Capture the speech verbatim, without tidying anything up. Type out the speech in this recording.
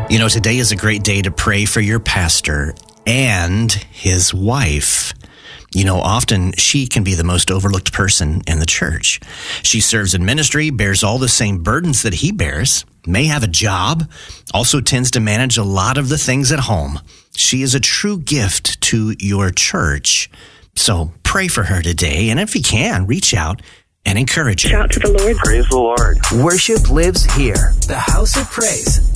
You know, today is a great day to pray for your pastor and his wife. You know, often she can be the most overlooked person in the church. She serves in ministry, bears all the same burdens that he bears, may have a job, also tends to manage a lot of the things at home. She is a true gift to your church. So pray for her today, and if you can, reach out and encourage her. Shout to the Lord. Praise the Lord. Worship lives here. The House of Praise.